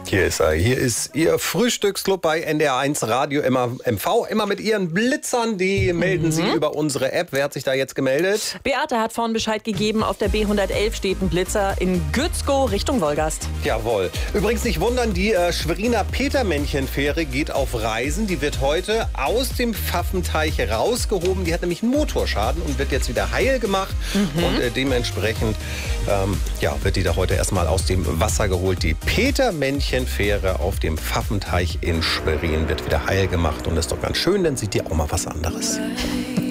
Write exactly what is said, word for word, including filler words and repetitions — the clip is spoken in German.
Hier ist er. Hier ist Ihr Frühstücksclub bei N D R eins Radio immer M V. Immer mit Ihren Blitzern. Die melden mhm. Sie über unsere App. Wer hat sich da jetzt gemeldet? Beate hat vorhin Bescheid gegeben. Auf der B hundertelf steht ein Blitzer in Gützkow Richtung Wolgast. Jawohl. Übrigens nicht wundern, die äh, Schweriner Petermännchen-Fähre geht auf Reisen. Die wird heute aus dem Pfaffenteich rausgehoben. Die hat nämlich einen Motorschaden und wird jetzt wieder heil gemacht. Mhm. Und äh, dementsprechend ähm, ja, wird die da heute erstmal aus dem Wasser geholt. Die Petermännchen Fähre auf dem Pfaffenteich in Schwerin wird wieder heil gemacht und das ist doch ganz schön, dann sieht ihr auch mal was anderes.